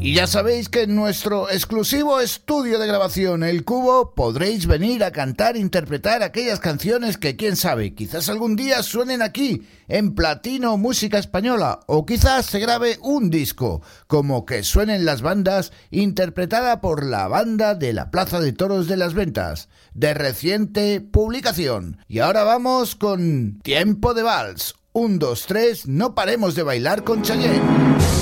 Y ya sabéis que en nuestro exclusivo estudio de grabación El Cubo podréis venir a cantar e interpretar aquellas canciones que quién sabe, quizás algún día suenen aquí en Platino Música Española, o quizás se grabe un disco, como Que suenen las bandas, interpretada por la banda de la Plaza de Toros de las Ventas, de reciente publicación. Y ahora vamos con Tiempo de Vals. 1, 2, 3, no paremos de bailar con Chayanne.